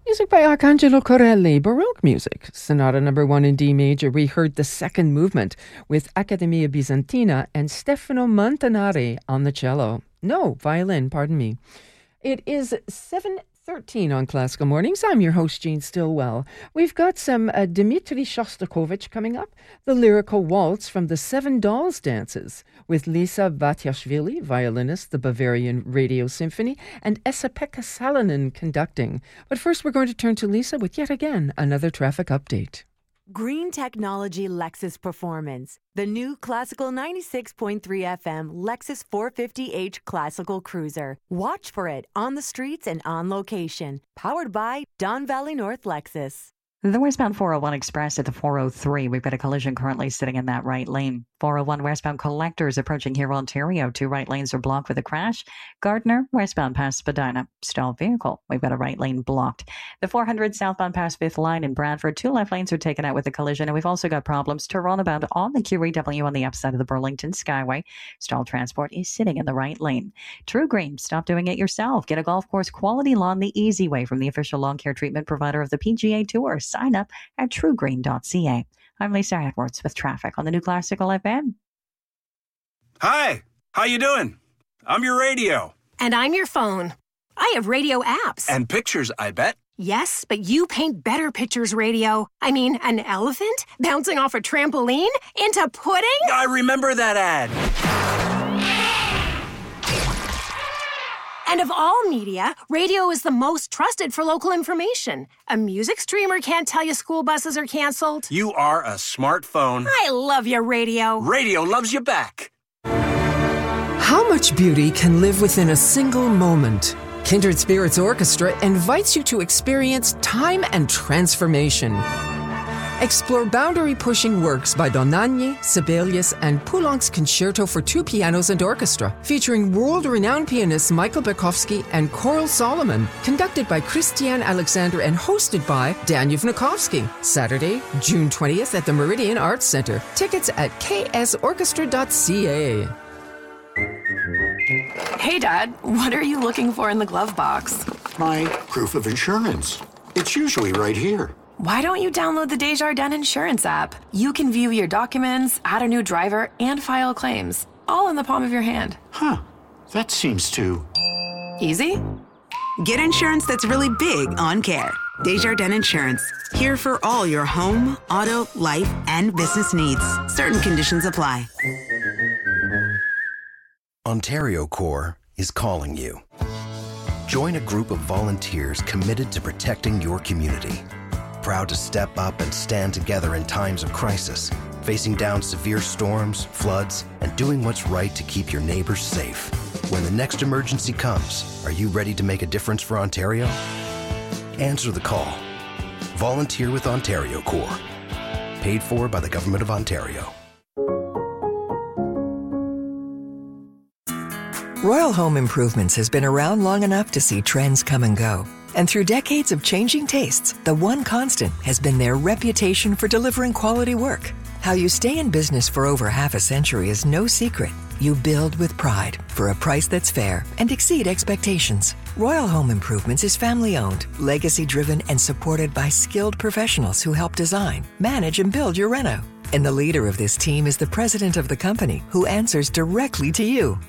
Music by Arcangelo Corelli, Baroque music. Sonata number 1 in D major. We heard the second movement with Accademia Bizantina and Stefano Montanari on the cello. No, violin, pardon me. It is 7:13 on Classical Mornings. I'm your host, Jane Stillwell. We've got some Dmitri Shostakovich coming up, the lyrical waltz from the Seven Dolls Dances with Lisa Vatiashvili, violinist, the Bavarian Radio Symphony, and Esa-Pekka Salonen conducting. But first, we're going to turn to Lisa with yet again another traffic update. Green Technology Lexus Performance. The new classical 96.3 FM Lexus 450h Classical Cruiser. Watch for it on the streets and on location. Powered by Don Valley North Lexus. The westbound 401 Express at the 403. We've got a collision currently sitting in that right lane. 401 westbound Collectors approaching here, Ontario. 2 right lanes are blocked with a crash. Gardner westbound past Spadina. Stalled vehicle. We've got a right lane blocked. The 400 southbound past 5th line in Bradford. 2 left lanes are taken out with a collision. And we've also got problems Toronto bound on the QEW on the upside of the Burlington Skyway. Stalled transport is sitting in the right lane. True Green. Stop doing it yourself. Get a golf course quality lawn the easy way from the official lawn care treatment provider of the PGA Tour. Sign up at truegreen.ca. I'm Lisa Edwards with traffic on the new Classical FM. Hi, how you doing? I'm your radio. And I'm your phone. I have radio apps. And pictures, I bet. Yes, but you paint better pictures, radio. I mean, an elephant bouncing off a trampoline into pudding? I remember that ad. And of all media, radio is the most trusted for local information. A music streamer can't tell you school buses are canceled. You are a smartphone. I love your radio. Radio loves you back. How much beauty can live within a single moment? Kindred Spirits Orchestra invites you to experience time and transformation. Explore boundary-pushing works by Dohnányi, Sibelius, and Poulenc's Concerto for 2 pianos and orchestra, featuring world-renowned pianists Michael Berkowski and Coral Solomon, conducted by Christiane Alexander and hosted by Dan Yevnikovsky. Saturday, June 20th at the Meridian Arts Center. Tickets at ksorchestra.ca. Hey, Dad, what are you looking for in the glove box? My proof of insurance. It's usually right here. Why don't you download the Desjardins Insurance app? You can view your documents, add a new driver, and file claims, all in the palm of your hand. Huh. That seems too... Easy? Get insurance that's really big on care. Desjardins Insurance. Here for all your home, auto, life, and business needs. Certain conditions apply. Ontario Corps is calling you. Join a group of volunteers committed to protecting your community. Proud to step up and stand together in times of crisis, facing down severe storms, floods, and doing what's right to keep your neighbors safe. When the next emergency comes, are you ready to make a difference for Ontario? Answer the call. Volunteer with Ontario Corps. Paid for by the Government of Ontario. Royal Home Improvements has been around long enough to see trends come and go. And through decades of changing tastes, the one constant has been their reputation for delivering quality work. How you stay in business for over half a century is no secret. You build with pride for a price that's fair and exceed expectations. Royal Home Improvements is family-owned, legacy-driven, and supported by skilled professionals who help design, manage, and build your reno. And the leader of this team is the president of the company, who answers directly to you.